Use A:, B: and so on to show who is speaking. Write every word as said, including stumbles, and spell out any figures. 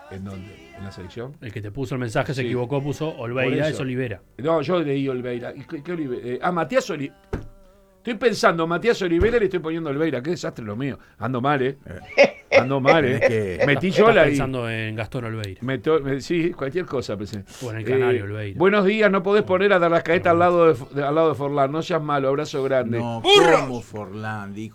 A: ¿En dónde? ¿En la selección?
B: El que te puso el mensaje se
A: Sí.
B: equivocó, puso Olveira,
A: Por
B: es
A: eso.
B: Olivera.
A: No, yo leí Oliveira. ¿Y ¿Qué, qué Oliveira? Eh, ah, Matías Oliveira. Estoy pensando, Matías Oliveira y le estoy poniendo Oliveira. Qué desastre lo mío. Ando mal, ¿eh? Ando mal, ¿eh?
C: Tenés que-
A: Metí
B: Estás
A: yo la ahí.
B: pensando en Gastón Olveira.
A: Meto- me- sí, cualquier cosa pensé.
B: O en el Canario,
A: Eh,
B: Oliveira.
A: Buenos días, no podés poner a Darrascaeta al lado de, de- al lado de Forlán. No seas malo, abrazo grande.
C: No,
A: ¡Burros!
C: como Forlán, dijo.